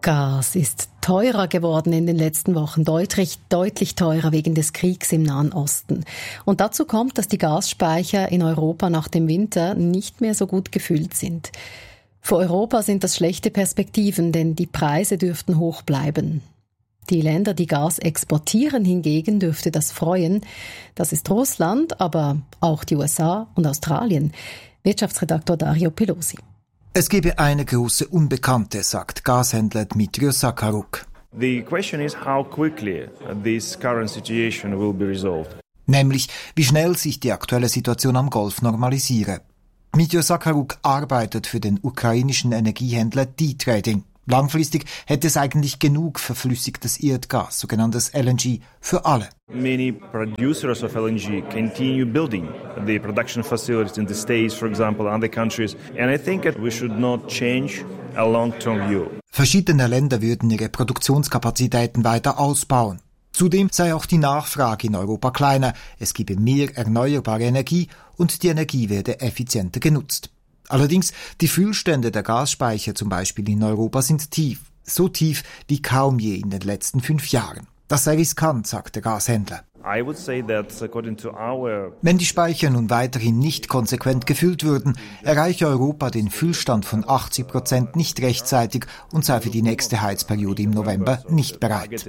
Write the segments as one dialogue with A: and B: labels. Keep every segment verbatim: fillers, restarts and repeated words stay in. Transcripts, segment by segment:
A: Gas ist teurer geworden in den letzten Wochen, deutlich, deutlich teurer wegen des Kriegs im Nahen Osten. Und dazu kommt, dass die Gasspeicher in Europa nach dem Winter nicht mehr so gut gefüllt sind. Für Europa sind das schlechte Perspektiven, denn die Preise dürften hoch bleiben. Die Länder, die Gas exportieren, hingegen dürfte das freuen. Das ist Russland, aber auch die U S A und Australien. Wirtschaftsredaktor Dario Pelosi.
B: Es gebe eine große Unbekannte, sagt Gashändler Dmitrios Sakharuk.
C: The question is how quickly this current situation will be resolved.
B: Nämlich, wie schnell sich die aktuelle Situation am Golf normalisiere. Dmitrios Sakharuk arbeitet für den ukrainischen Energiehändler D-Trading. Langfristig hätte es eigentlich genug verflüssigtes Erdgas, sogenanntes L N G, für alle.
C: Many producers of L N G continue building the production facilities in the States, for example, other countries. And I think that we should not change a long-term view.
B: Verschiedene Länder würden ihre Produktionskapazitäten weiter ausbauen. Zudem sei auch die Nachfrage in Europa kleiner, es gebe mehr erneuerbare Energie und die Energie werde effizienter genutzt. Allerdings, die Füllstände der Gasspeicher zum Beispiel in Europa sind tief, so tief wie kaum je in den letzten fünf Jahren. Das sei riskant, sagt der Gashändler.
C: I would say that according to our
B: Wenn die Speicher nun weiterhin nicht konsequent gefüllt würden, erreiche Europa den Füllstand von achtzig Prozent nicht rechtzeitig und sei für die nächste Heizperiode im November nicht bereit.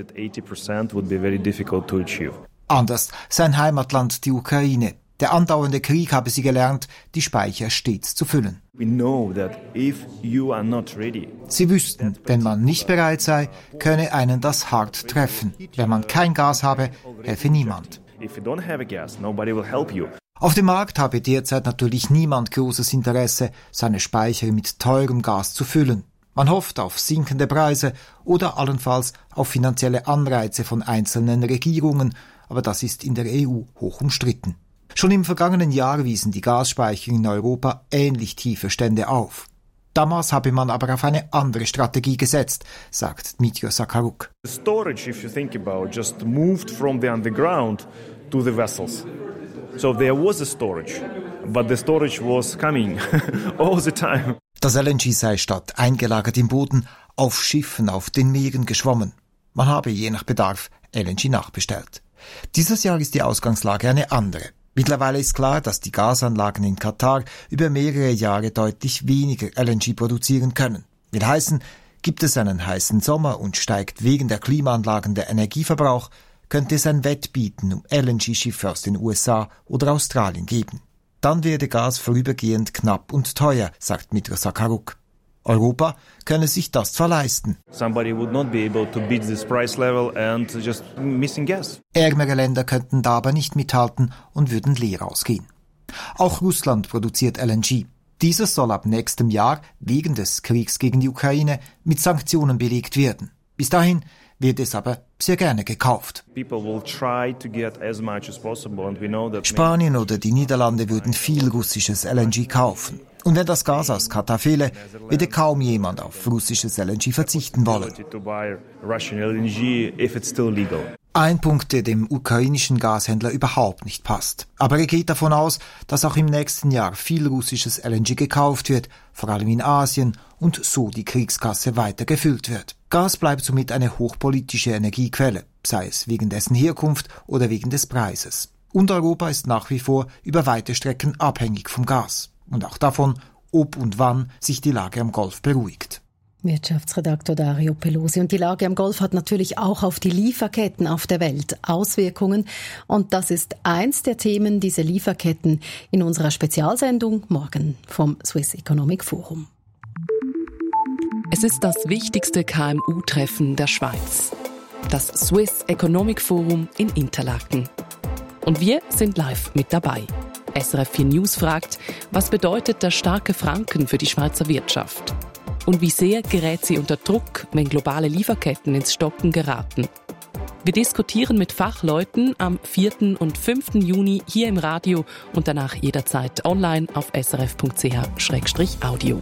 B: Anders sein Heimatland, die Ukraine. Der andauernde Krieg habe sie gelernt, die Speicher stets zu füllen.
C: We know that if you are not ready,
B: Sie wüssten, wenn man nicht bereit sei, könne einen das hart treffen. Wenn man kein Gas habe, helfe niemand.
C: if you don't have a gas, nobody will help you.
B: Auf dem Markt habe derzeit natürlich niemand großes Interesse, seine Speicher mit teurem Gas zu füllen. Man hofft auf sinkende Preise oder allenfalls auf finanzielle Anreize von einzelnen Regierungen, aber das ist in der E U hoch umstritten. Schon im vergangenen Jahr wiesen die Gasspeicher in Europa ähnlich tiefe Stände auf. Damals habe man aber auf eine andere Strategie gesetzt, sagt Dmitrios Sakharuk.
C: The storage, if you think about, just moved from the underground to the vessels. So there was a storage, but the storage was coming all the time.
B: Das L N G sei statt eingelagert im Boden auf Schiffen auf den Meeren geschwommen. Man habe je nach Bedarf L N G nachbestellt. Dieses Jahr ist die Ausgangslage eine andere. Mittlerweile ist klar, dass die Gasanlagen in Katar über mehrere Jahre deutlich weniger L N G produzieren können. Will heißen, gibt es einen heißen Sommer und steigt wegen der Klimaanlagen der Energieverbrauch, könnte es ein Wettbieten um L N G-Schiffe aus den U S A oder Australien geben. Dann werde Gas vorübergehend knapp und teuer, sagt Dmitrios Sakharuk. Europa könne sich das zwar leisten.
C: Somebody would not be able to beat this price level and just missing gas.
B: Ärmere Länder könnten da aber nicht mithalten und würden leer ausgehen. Auch Russland produziert L N G. Dieses soll ab nächstem Jahr wegen des Kriegs gegen die Ukraine mit Sanktionen belegt werden. Bis dahin wird es aber sehr gerne gekauft.
C: People will try to get as much as possible and we know that
B: Spanien oder die Niederlande würden viel russisches L N G kaufen. Und wenn das Gas aus Katar fehle, würde kaum jemand auf russisches L N G verzichten wollen.
C: to buy Russian L N G if it's still legal.
B: Ein Punkt, der dem ukrainischen Gashändler überhaupt nicht passt. Aber er geht davon aus, dass auch im nächsten Jahr viel russisches L N G gekauft wird, vor allem in Asien, und so die Kriegskasse weiter gefüllt wird. Gas bleibt somit eine hochpolitische Energiequelle, sei es wegen dessen Herkunft oder wegen des Preises. Und Europa ist nach wie vor über weite Strecken abhängig vom Gas. Und auch davon, ob und wann sich die Lage am Golf beruhigt.
A: Wirtschaftsredaktor Dario Pelosi. Und die Lage am Golf hat natürlich auch auf die Lieferketten auf der Welt Auswirkungen. Und das ist eins der Themen, diese Lieferketten, in unserer Spezialsendung morgen vom Swiss Economic Forum.
D: Es ist das wichtigste K M U-Treffen der Schweiz. Das Swiss Economic Forum in Interlaken. Und wir sind live mit dabei. S R F vier News fragt, was bedeutet der starke Franken für die Schweizer Wirtschaft? Und wie sehr gerät sie unter Druck, wenn globale Lieferketten ins Stocken geraten? Wir diskutieren mit Fachleuten am vierten und fünften Juni hier im Radio und danach jederzeit online auf s r f punkt c h slash audio.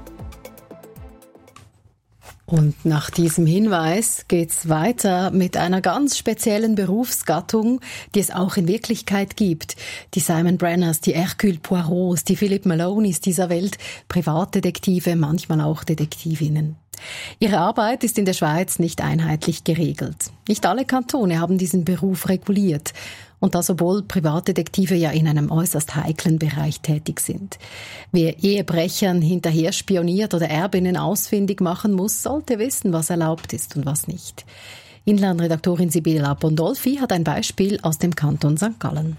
A: Und nach diesem Hinweis geht's weiter mit einer ganz speziellen Berufsgattung, die es auch in Wirklichkeit gibt. Die Simon Brenners, die Hercule Poirots, die Philip Malonis dieser Welt, Privatdetektive, manchmal auch Detektivinnen. Ihre Arbeit ist in der Schweiz nicht einheitlich geregelt. Nicht alle Kantone haben diesen Beruf reguliert. Und das, obwohl Privatdetektive ja in einem äußerst heiklen Bereich tätig sind. Wer Ehebrechern hinterher spioniert oder Erbinnen ausfindig machen muss, sollte wissen, was erlaubt ist und was nicht. Inlandredaktorin Sibylla Bondolfi hat ein Beispiel aus dem Kanton Sankt Gallen.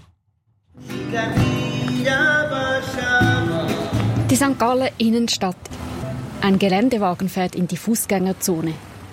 E: Die Sankt Gallen Innenstadt. Ein Geländewagen fährt in die Fußgängerzone.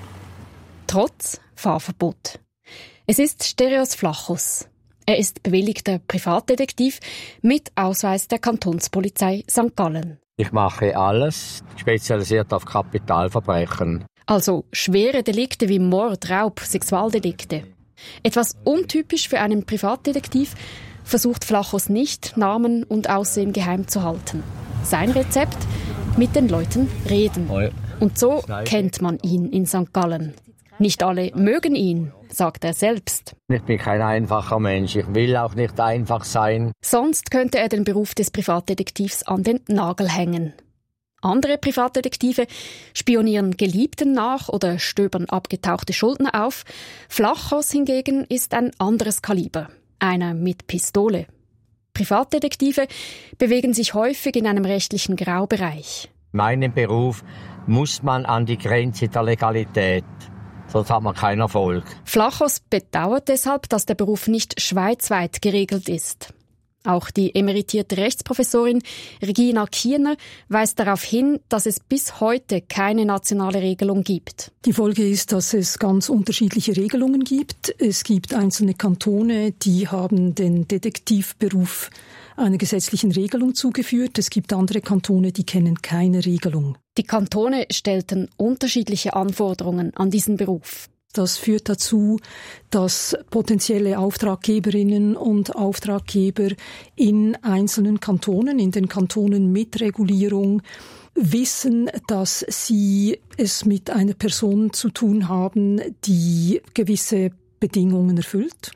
E: Trotz Fahrverbot. Es ist Stereos Flachos. Er ist bewilligter Privatdetektiv mit Ausweis der Kantonspolizei Sankt Gallen.
F: Ich mache alles, spezialisiert auf Kapitalverbrechen.
E: Also schwere Delikte wie Mord, Raub, Sexualdelikte. Etwas untypisch für einen Privatdetektiv, versucht Flachos nicht, Namen und Aussehen geheim zu halten. Sein Rezept? Mit den Leuten reden. Und so kennt man ihn in Sankt Gallen. Nicht alle mögen ihn, sagt er selbst.
F: Ich bin kein einfacher Mensch, ich will auch nicht einfach sein.
E: Sonst könnte er den Beruf des Privatdetektivs an den Nagel hängen. Andere Privatdetektive spionieren Geliebten nach oder stöbern abgetauchte Schuldner auf. Flachos hingegen ist ein anderes Kaliber, einer mit Pistole. Privatdetektive bewegen sich häufig in einem rechtlichen Graubereich.
F: Meinen Beruf muss man an die Grenze der Legalität. Sonst hat man keinen Erfolg.
E: Flachos bedauert deshalb, dass der Beruf nicht schweizweit geregelt ist. Auch die emeritierte Rechtsprofessorin Regina Kiener weist darauf hin, dass es bis heute keine nationale Regelung gibt.
G: Die Folge ist, dass es ganz unterschiedliche Regelungen gibt. Es gibt einzelne Kantone, die haben den Detektivberuf einer gesetzlichen Regelung zugeführt. Es gibt andere Kantone, die kennen keine Regelung.
E: Die Kantone stellten unterschiedliche Anforderungen an diesen Beruf.
G: Das führt dazu, dass potenzielle Auftraggeberinnen und Auftraggeber in einzelnen Kantonen, in den Kantonen mit Regulierung, wissen, dass sie es mit einer Person zu tun haben, die gewisse Bedingungen erfüllt,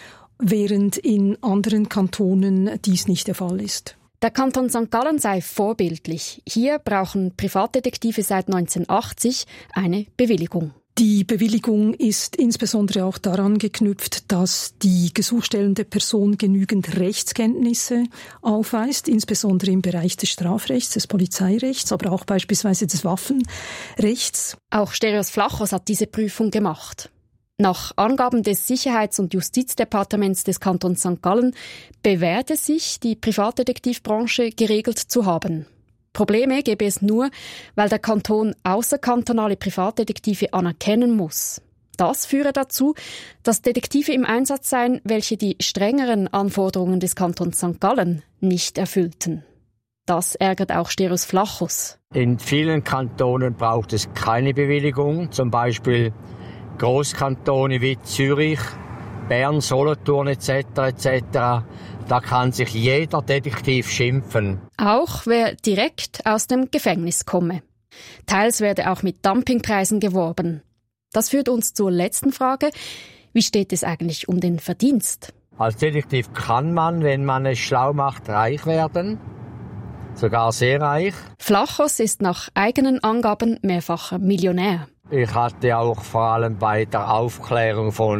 G: während in anderen Kantonen dies nicht der Fall ist.
E: Der Kanton Sankt Gallen sei vorbildlich. Hier brauchen Privatdetektive seit neunzehnhundertachtzig eine Bewilligung.
G: Die Bewilligung ist insbesondere auch daran geknüpft, dass die gesuchstellende Person genügend Rechtskenntnisse aufweist, insbesondere im Bereich des Strafrechts, des Polizeirechts, aber auch beispielsweise des Waffenrechts.
E: Auch Stereos Flachos hat diese Prüfung gemacht. Nach Angaben des Sicherheits- und Justizdepartements des Kantons Sankt Gallen bewährte sich die Privatdetektivbranche geregelt zu haben. Probleme gäbe es nur, weil der Kanton außerkantonale Privatdetektive anerkennen muss. Das führe dazu, dass Detektive im Einsatz seien, welche die strengeren Anforderungen des Kantons Sankt Gallen nicht erfüllten. Das ärgert auch Stereos Flachos.
F: In vielen Kantonen braucht es keine Bewilligung, zum Beispiel Grosskantone wie Zürich, Bern, Solothurn et cetera et cetera. Da kann sich jeder Detektiv schimpfen.
E: Auch wer direkt aus dem Gefängnis komme. Teils werde auch mit Dumpingpreisen geworben. Das führt uns zur letzten Frage. Wie steht es eigentlich um den Verdienst?
F: Als Detektiv kann man, wenn man es schlau macht, reich werden. Sogar sehr reich.
E: Flachos ist nach eigenen Angaben mehrfacher Millionär.
F: Ich hatte auch vor allem bei der Aufklärung von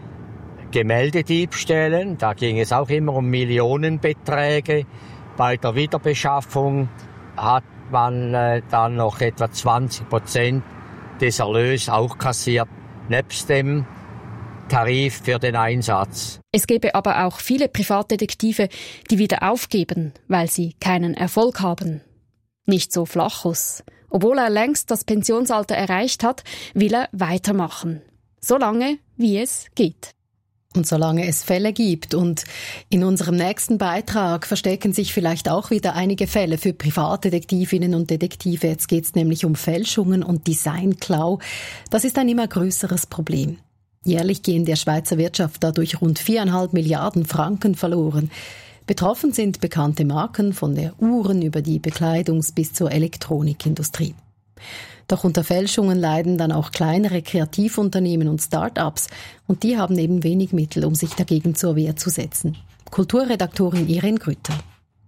F: Gemeldediebstählen, da ging es auch immer um Millionenbeträge. Bei der Wiederbeschaffung hat man äh, dann noch etwa zwanzig Prozent des Erlöses auch kassiert, nebst dem Tarif für den Einsatz.
E: Es gäbe aber auch viele Privatdetektive, die wieder aufgeben, weil sie keinen Erfolg haben. Nicht so Flachos. Obwohl er längst das Pensionsalter erreicht hat, will er weitermachen. So lange, wie es geht.
A: Und solange es Fälle gibt. Und in unserem nächsten Beitrag verstecken sich vielleicht auch wieder einige Fälle für Privatdetektivinnen und Detektive. Jetzt geht es nämlich um Fälschungen und Designklau. Das ist ein immer größeres Problem. Jährlich gehen der Schweizer Wirtschaft dadurch rund viereinhalb Milliarden Franken verloren. Betroffen sind bekannte Marken von der Uhren über die Bekleidungs- bis zur Elektronikindustrie. Doch unter Fälschungen leiden dann auch kleinere Kreativunternehmen und Start-ups. Und die haben eben wenig Mittel, um sich dagegen zur Wehr zu setzen. Kulturredaktorin Irene Grütter.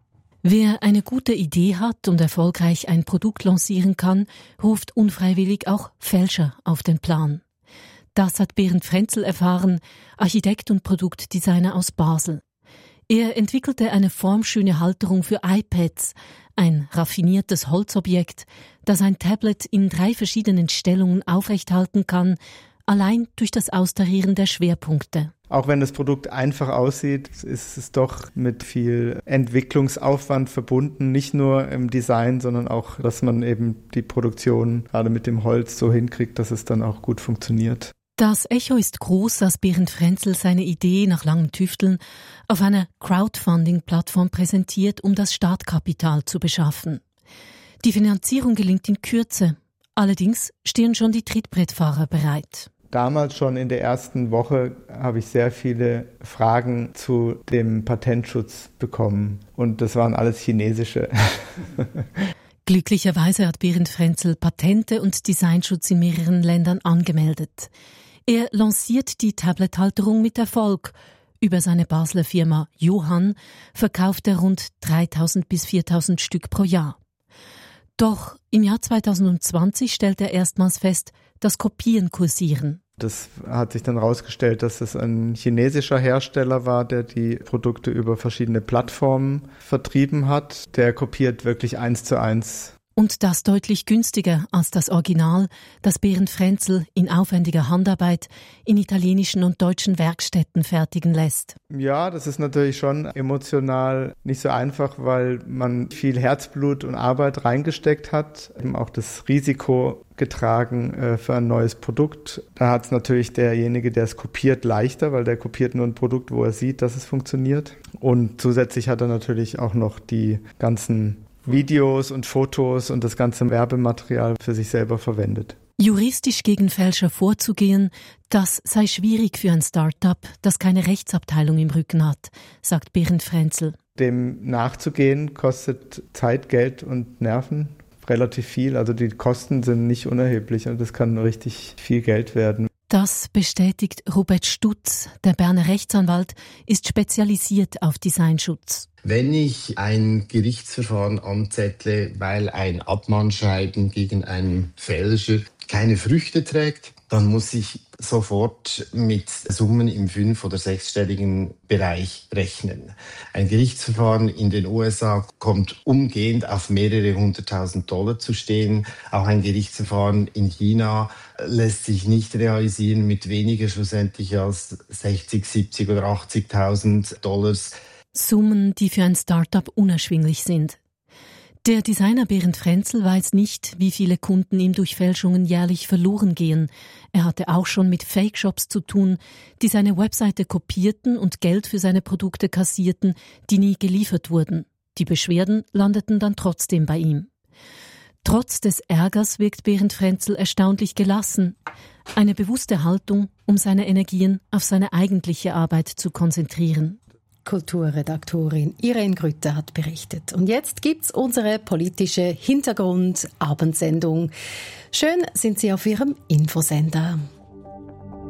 H: Wer eine gute Idee hat und erfolgreich ein Produkt lancieren kann, ruft unfreiwillig auch Fälscher auf den Plan. Das hat Bernd Frenzel erfahren, Architekt und Produktdesigner aus Basel. Er entwickelte eine formschöne Halterung für iPads, ein raffiniertes Holzobjekt, das ein Tablet in drei verschiedenen Stellungen aufrechthalten kann, allein durch das Austarieren der Schwerpunkte.
I: Auch wenn das Produkt einfach aussieht, ist es doch mit viel Entwicklungsaufwand verbunden. Nicht nur im Design, sondern auch, dass man eben die Produktion gerade mit dem Holz so hinkriegt, dass es dann auch gut funktioniert.
H: Das Echo ist groß, als Bernd Frenzel seine Idee nach langem Tüfteln auf einer Crowdfunding-Plattform präsentiert, um das Startkapital zu beschaffen. Die Finanzierung gelingt in Kürze. Allerdings stehen schon die Trittbrettfahrer bereit.
I: Damals schon in der ersten Woche habe ich sehr viele Fragen zu dem Patentschutz bekommen. Und das waren alles chinesische.
H: Glücklicherweise hat Bernd Frenzel Patente und Designschutz in mehreren Ländern angemeldet. Er lanciert die Tablet-Halterung mit Erfolg. Über seine Basler Firma Johann verkauft er rund dreitausend bis viertausend Stück pro Jahr. Doch im Jahr zweitausendzwanzig stellt er erstmals fest, dass Kopien kursieren.
I: Das hat sich dann herausgestellt, dass es ein chinesischer Hersteller war, der die Produkte über verschiedene Plattformen vertrieben hat. Der kopiert wirklich eins zu eins.
H: Und das deutlich günstiger als das Original, das Bernd Frenzel in aufwendiger Handarbeit in italienischen und deutschen Werkstätten fertigen lässt.
I: Ja, das ist natürlich schon emotional nicht so einfach, weil man viel Herzblut und Arbeit reingesteckt hat, eben auch das Risiko getragen äh, für ein neues Produkt. Da hat es natürlich derjenige, der es kopiert, leichter, weil der kopiert nur ein Produkt, wo er sieht, dass es funktioniert. Und zusätzlich hat er natürlich auch noch die ganzen Videos und Fotos und das ganze Werbematerial für sich selber verwendet.
H: Juristisch gegen Fälscher vorzugehen, das sei schwierig für ein Start-up, das keine Rechtsabteilung im Rücken hat, sagt Bernd Frenzel.
I: Dem nachzugehen kostet Zeit, Geld und Nerven relativ viel. Also die Kosten sind nicht unerheblich und das kann richtig viel Geld werden.
H: Das bestätigt Robert Stutz. Der Berner Rechtsanwalt ist spezialisiert auf Designschutz.
J: Wenn ich ein Gerichtsverfahren anzettle, weil ein Abmahnschreiben gegen einen Fälscher keine Früchte trägt, dann muss ich sofort mit Summen im fünf- oder sechsstelligen Bereich rechnen. Ein Gerichtsverfahren in den U S A kommt umgehend auf mehrere hunderttausend Dollar zu stehen. Auch ein Gerichtsverfahren in China lässt sich nicht realisieren mit weniger schlussendlich als sechzig, siebzig oder achtzigtausend Dollars.
H: Summen, die für ein Start-up unerschwinglich sind. Der Designer Bernd Frenzel weiß nicht, wie viele Kunden ihm durch Fälschungen jährlich verloren gehen. Er hatte auch schon mit Fake-Shops zu tun, die seine Webseite kopierten und Geld für seine Produkte kassierten, die nie geliefert wurden. Die Beschwerden landeten dann trotzdem bei ihm. Trotz des Ärgers wirkt Bernd Frenzel erstaunlich gelassen. Eine bewusste Haltung, um seine Energien auf seine eigentliche Arbeit zu konzentrieren.
A: Kulturredaktorin Irene Grütter hat berichtet. Und jetzt gibt's unsere politische Hintergrund-Abendsendung. Schön sind Sie auf Ihrem Infosender.